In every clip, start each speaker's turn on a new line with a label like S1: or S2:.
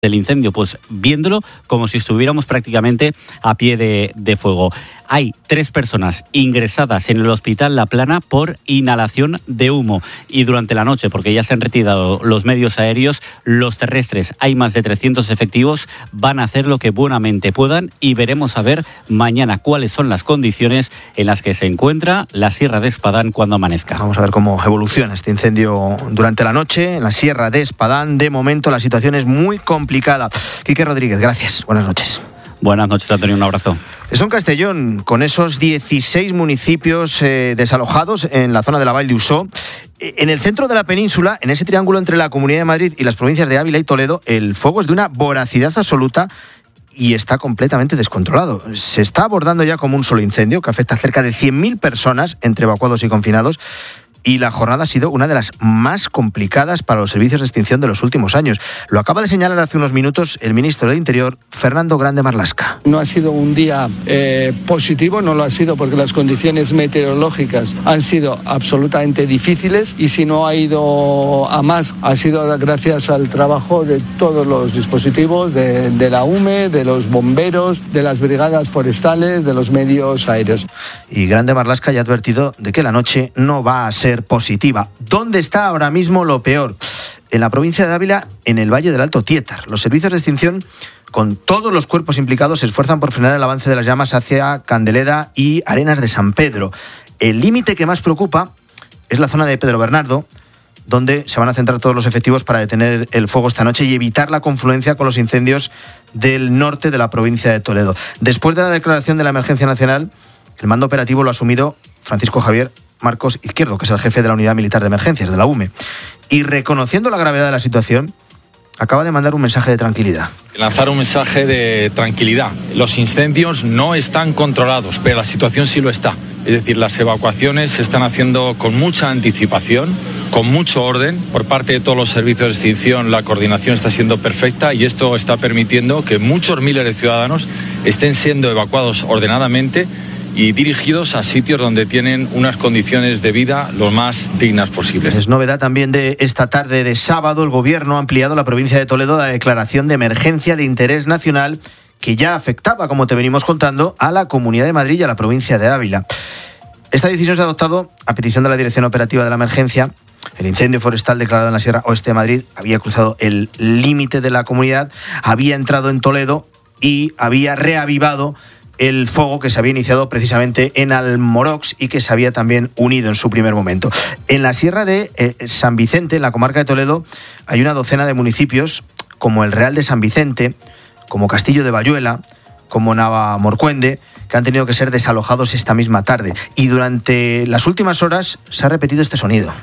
S1: del incendio, pues viéndolo como si estuviéramos prácticamente a pie de fuego. Hay 3 personas ingresadas en el Hospital La Plana por inhalación de humo, y durante la noche, porque ya se han retirado los medios aéreos, los terrestres, hay más de 300 efectivos, van a hacer lo que buenamente puedan, y veremos a ver mañana cuáles son las condiciones en las que se encuentra la Sierra de Espadán cuando amanezca.
S2: Vamos a ver cómo evoluciona este incendio durante la noche en la Sierra de Espadán. De momento la situación es muy complicada. Quique Rodríguez, gracias. Buenas noches.
S1: Buenas noches, Antonio, un abrazo.
S2: Esto en Castellón, con esos 16 municipios desalojados en la zona de la Vall d'Uixó. En el centro de la península, en ese triángulo entre la Comunidad de Madrid y las provincias de Ávila y Toledo, el fuego es de una voracidad absoluta y está completamente descontrolado. Se está abordando ya como un solo incendio que afecta a cerca de 100.000 personas entre evacuados y confinados. Y la jornada ha sido una de las más complicadas para los servicios de extinción de los últimos años. Lo acaba de señalar hace unos minutos el ministro del Interior, Fernando Grande Marlaska.
S3: No ha sido un día positivo, no lo ha sido porque las condiciones meteorológicas han sido absolutamente difíciles, y si no ha ido a más, ha sido gracias al trabajo de todos los dispositivos, de la UME, de los bomberos, de las brigadas forestales, de los medios aéreos.
S2: Y Grande Marlaska ya ha advertido de que la noche no va a ser positiva. ¿Dónde está ahora mismo lo peor? En la provincia de Ávila, en el Valle del Alto Tietar. Los servicios de extinción, con todos los cuerpos implicados, se esfuerzan por frenar el avance de las llamas hacia Candeleda y Arenas de San Pedro. El límite que más preocupa es la zona de Pedro Bernardo, donde se van a centrar todos los efectivos para detener el fuego esta noche y evitar la confluencia con los incendios del norte de la provincia de Toledo. Después de la declaración de la emergencia nacional, el mando operativo lo ha asumido Francisco Javier Marcos Izquierdo, que es el jefe de la Unidad Militar de Emergencias, de la UME. Y reconociendo la gravedad de la situación, acaba de mandar un mensaje de tranquilidad.
S4: Lanzar un mensaje de tranquilidad. Los incendios no están controlados, pero la situación sí lo está. Es decir, las evacuaciones se están haciendo con mucha anticipación, con mucho orden. Por parte de todos los servicios de extinción, la coordinación está siendo perfecta, y esto está permitiendo que muchos miles de ciudadanos estén siendo evacuados ordenadamente y dirigidos a sitios donde tienen unas condiciones de vida lo más dignas posibles.
S2: Es novedad también de esta tarde de sábado. El Gobierno ha ampliado a la provincia de Toledo la declaración de emergencia de interés nacional que ya afectaba, como te venimos contando, a la Comunidad de Madrid y a la provincia de Ávila. Esta decisión se ha adoptado a petición de la Dirección Operativa de la Emergencia. El incendio forestal declarado en la Sierra Oeste de Madrid había cruzado el límite de la comunidad, había entrado en Toledo y había reavivado el fuego que se había iniciado precisamente en Almorox y que se había también unido en su primer momento. En la Sierra de San Vicente, en la comarca de Toledo, hay una docena de municipios como el Real de San Vicente, como Castillo de Bayuela, como Navalmoruende, que han tenido que ser desalojados esta misma tarde. Y durante las últimas horas se ha repetido este sonido.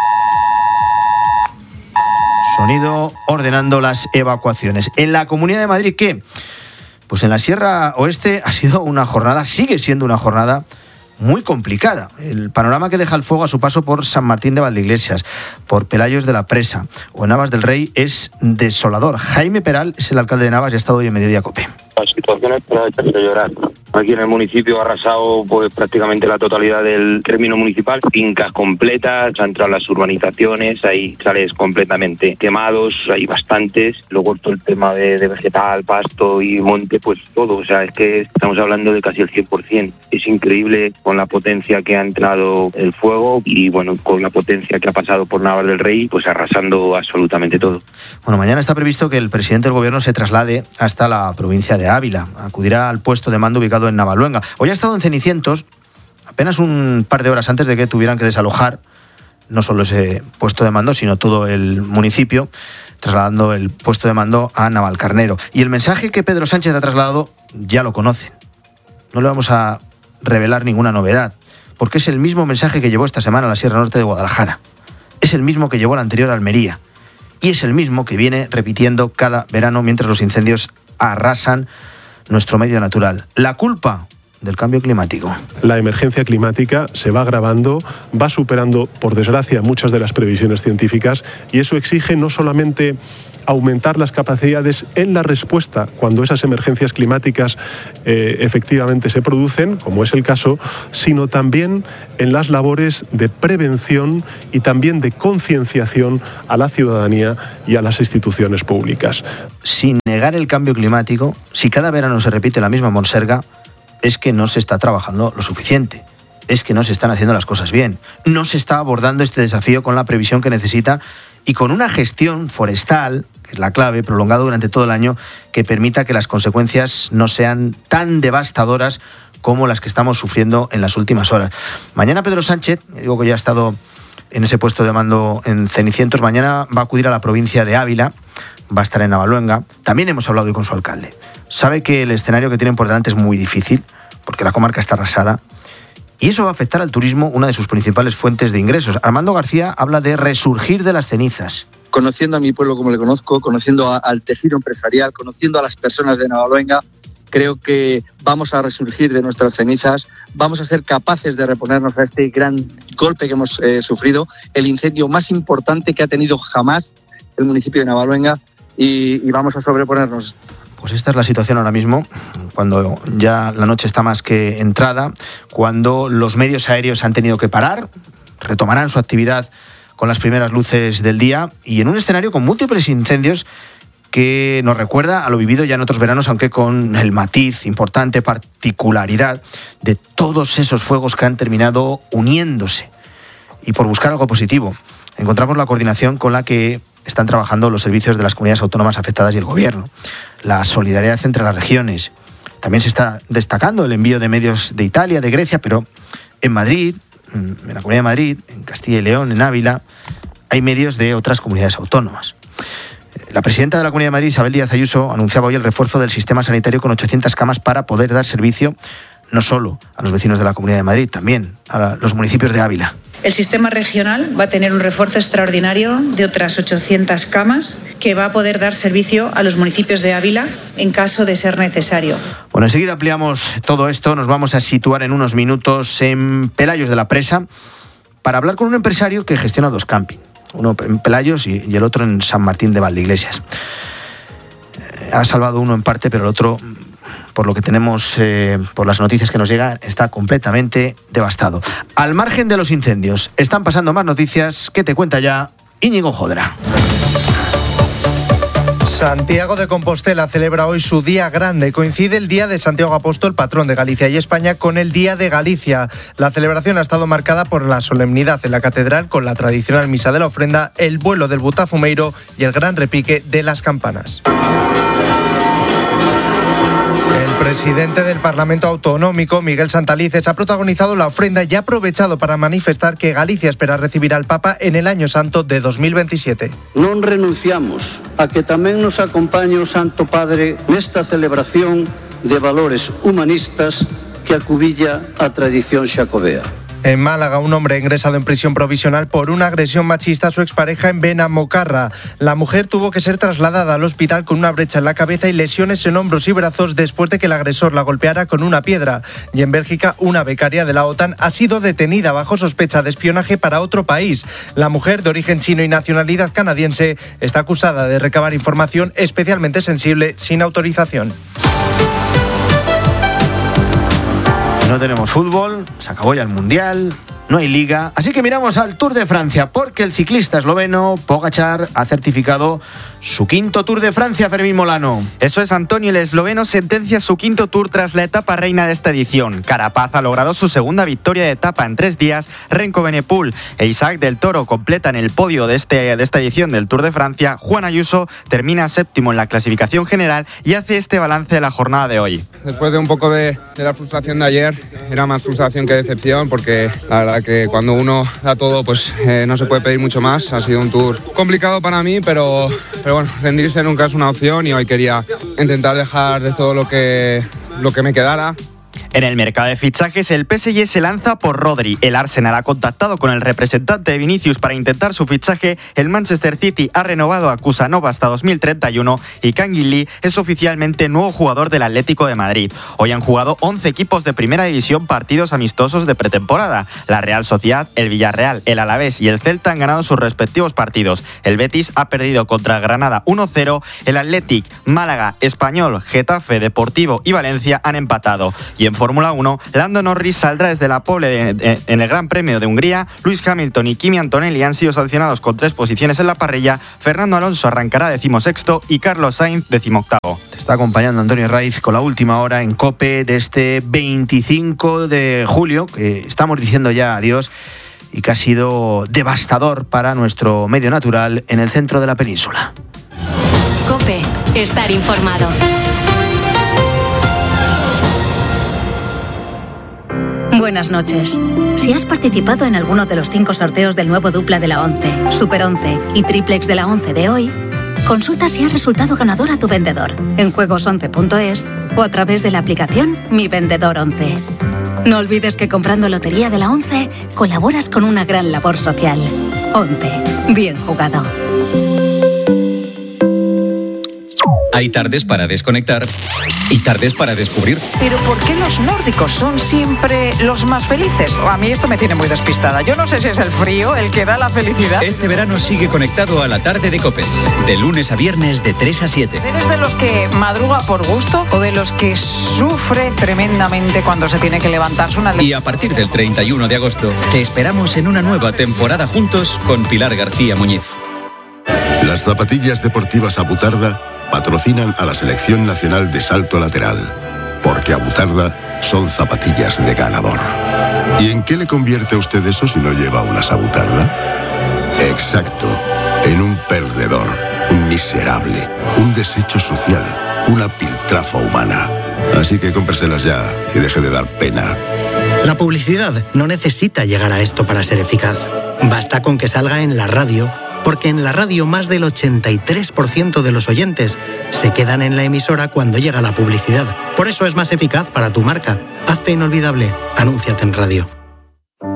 S2: Sonido ordenando las evacuaciones. En la Comunidad de Madrid, ¿qué? Pues en la Sierra Oeste ha sido una jornada, sigue siendo una jornada muy complicada. El panorama que deja el fuego a su paso por San Martín de Valdeiglesias, por Pelayos de la Presa o en Navas del Rey es desolador. Jaime Peral es el alcalde de Navas y ha estado hoy en Mediodía COPE.
S5: La situación es para echarse a llorar. Aquí en el municipio ha arrasado pues prácticamente la totalidad del término municipal, fincas completas, han entrado las urbanizaciones, hay chales completamente quemados, hay bastantes, luego todo el tema de vegetal, pasto y monte, pues todo, o sea, es que estamos hablando de casi el 100%. Es increíble con la potencia que ha entrado el fuego y bueno, con la potencia que ha pasado por Navas del Rey, pues arrasando absolutamente todo.
S2: Bueno, mañana está previsto que el presidente del gobierno se traslade hasta la provincia de Ávila, acudirá al puesto de mando ubicado en Navaluenga. Hoy ha estado en Cenicientos, apenas un par de horas antes de que tuvieran que desalojar no solo ese puesto de mando, sino todo el municipio, trasladando el puesto de mando a Navalcarnero. Y el mensaje que Pedro Sánchez ha trasladado ya lo conocen. No le vamos a revelar ninguna novedad, porque es el mismo mensaje que llevó esta semana a la Sierra Norte de Guadalajara. Es el mismo que llevó la anterior a Almería. Y es el mismo que viene repitiendo cada verano mientras los incendios arrasan nuestro medio natural. La culpa del cambio climático.
S6: La emergencia climática se va agravando, va superando, por desgracia, muchas de las previsiones científicas, y eso exige no solamente aumentar las capacidades en la respuesta cuando esas emergencias climáticas efectivamente se producen, como es el caso, sino también en las labores de prevención y también de concienciación a la ciudadanía y a las instituciones públicas.
S2: Sin negar el cambio climático, si cada verano se repite la misma monserga, es que no se está trabajando lo suficiente. Es que no se están haciendo las cosas bien. No se está abordando este desafío con la previsión que necesita y con una gestión forestal, que es la clave, prolongada durante todo el año, que permita que las consecuencias no sean tan devastadoras como las que estamos sufriendo en las últimas horas. Mañana Pedro Sánchez, digo que ya ha estado en ese puesto de mando en Cenicientos, mañana va a acudir a la provincia de Ávila, va a estar en Navaluenga. También hemos hablado hoy con su alcalde. Sabe que el escenario que tienen por delante es muy difícil, porque la comarca está arrasada, y eso va a afectar al turismo, una de sus principales fuentes de ingresos. Armando García habla de resurgir de las cenizas.
S7: Conociendo a mi pueblo como le conozco, conociendo al tejido empresarial, conociendo a las personas de Navaluenga, creo que vamos a resurgir de nuestras cenizas, vamos a ser capaces de reponernos a este gran golpe que hemos sufrido, el incendio más importante que ha tenido jamás el municipio de Navaluenga, y vamos a sobreponernos.
S2: Pues esta es la situación ahora mismo, cuando ya la noche está más que entrada, cuando los medios aéreos han tenido que parar, retomarán su actividad con las primeras luces del día y en un escenario con múltiples incendios que nos recuerda a lo vivido ya en otros veranos, aunque con el matiz, importante particularidad de todos esos fuegos que han terminado uniéndose. Y por buscar algo positivo, encontramos la coordinación con la que están trabajando los servicios de las comunidades autónomas afectadas y el gobierno, la solidaridad entre las regiones. También se está destacando el envío de medios de Italia, de Grecia, pero en Madrid, en la Comunidad de Madrid, en Castilla y León, en Ávila, hay medios de otras comunidades autónomas. La presidenta de la Comunidad de Madrid, Isabel Díaz Ayuso, anunciaba hoy el refuerzo del sistema sanitario con 800 camas para poder dar servicio no solo a los vecinos de la Comunidad de Madrid, también a los municipios de Ávila.
S8: El sistema regional va a tener un refuerzo extraordinario de otras 800 camas que va a poder dar servicio a los municipios de Ávila en caso de ser necesario.
S2: Bueno, enseguida ampliamos todo esto. Nos vamos a situar en unos minutos en Pelayos de la Presa para hablar con un empresario que gestiona dos campings. Uno en Pelayos y el otro en San Martín de Valdeiglesias. Ha salvado uno en parte, pero el otro, por lo que tenemos, por las noticias que nos llegan, está completamente devastado. Al margen de los incendios, están pasando más noticias que te cuenta ya Íñigo Jodra.
S9: Santiago de Compostela celebra hoy su día grande. Coincide el Día de Santiago Apóstol, patrón de Galicia y España, con el Día de Galicia. La celebración ha estado marcada por la solemnidad en la catedral, con la tradicional misa de la ofrenda, el vuelo del butafumeiro y el gran repique de las campanas. El presidente del Parlamento Autonómico, Miguel Santalices, ha protagonizado la ofrenda y ha aprovechado para manifestar que Galicia espera recibir al Papa en el Año Santo de 2027.
S10: Non renunciamos a que tamén nos acompañe o Santo Padre nesta celebración de valores humanistas que acubilla a tradición xacobea.
S9: En Málaga, un hombre ingresado en prisión provisional por una agresión machista a su expareja en Benamocarra. La mujer tuvo que ser trasladada al hospital con una brecha en la cabeza y lesiones en hombros y brazos después de que el agresor la golpeara con una piedra. Y en Bélgica, una becaria de la OTAN ha sido detenida bajo sospecha de espionaje para otro país. La mujer, de origen chino y nacionalidad canadiense, está acusada de recabar información especialmente sensible sin autorización.
S2: No tenemos fútbol, se acabó ya el Mundial, no hay liga, así que miramos al Tour de Francia, porque el ciclista esloveno Pogačar ha certificado su quinto Tour de Francia, Fermín Molano.
S11: Eso es, Antonio, el esloveno sentencia su quinto Tour tras la etapa reina de esta edición. Carapaz ha logrado su segunda victoria de etapa en 3 días, Renko Benepul e Isaac del Toro completan el podio de esta edición del Tour de Francia. Juan Ayuso termina séptimo en la clasificación general y hace este balance de la jornada de hoy.
S12: Después de un poco de la frustración de ayer, era más frustración que decepción, porque la verdad que cuando uno da todo, pues no se puede pedir mucho más. Ha sido un Tour complicado para mí, pero bueno, rendirse nunca es una opción y hoy quería intentar dejar de todo lo que me quedara.
S11: En el mercado de fichajes, el PSG se lanza por Rodri. El Arsenal ha contactado con el representante de Vinicius para intentar su fichaje. El Manchester City ha renovado a Kusanova hasta 2031 y Kangin Lee es oficialmente nuevo jugador del Atlético de Madrid. Hoy han jugado 11 equipos de primera división partidos amistosos de pretemporada. La Real Sociedad, el Villarreal, el Alavés y el Celta han ganado sus respectivos partidos. El Betis ha perdido contra el Granada 1-0. El Athletic, Málaga, Español, Getafe, Deportivo y Valencia han empatado. Y en Fórmula 1, Lando Norris saldrá desde la pole en el Gran Premio de Hungría. Lewis Hamilton y Kimi Antonelli han sido sancionados con 3 posiciones en la parrilla. Fernando Alonso arrancará 16º y Carlos Sainz 18º.
S2: Te está acompañando Antonio Raiz con la última hora en COPE de este 25 de julio, que estamos diciendo ya adiós y que ha sido devastador para nuestro medio natural en el centro de la península.
S13: COPE, estar informado.
S14: Buenas noches. Si has participado en alguno de los 5 sorteos del nuevo dupla de la 11, Super 11 y Triplex de la 11 de hoy, consulta si has resultado ganador a tu vendedor en juegos11.es o a través de la aplicación Mi Vendedor 11. No olvides que comprando Lotería de la 11 colaboras con una gran labor social. 11. Bien jugado.
S15: Hay tardes para desconectar y tardes para descubrir.
S16: ¿Pero por qué los nórdicos son siempre los más felices? A mí esto me tiene muy despistada. Yo no sé si es el frío el que da la felicidad.
S15: Este verano sigue conectado a la tarde de COPE. De lunes a viernes de 3 a 7.
S16: ¿Eres de los que madruga por gusto o de los que sufre tremendamente cuando se tiene que levantarse una...
S15: Y a partir del 31 de agosto te esperamos en una nueva temporada juntos con Pilar García Muñiz.
S17: Las zapatillas deportivas Abutarda patrocinan a la Selección Nacional de Salto Lateral, porque Abutarda son zapatillas de ganador. ¿Y en qué le convierte a usted eso si no lleva unas Abutarda? Exacto, en un perdedor, un miserable, un desecho social, una piltrafa humana. Así que cómpreselas ya y deje de dar pena.
S18: La publicidad no necesita llegar a esto para ser eficaz. Basta con que salga en la radio, porque en la radio más del 83% de los oyentes se quedan en la emisora cuando llega la publicidad. Por eso es más eficaz para tu marca. Hazte inolvidable. Anúnciate en radio.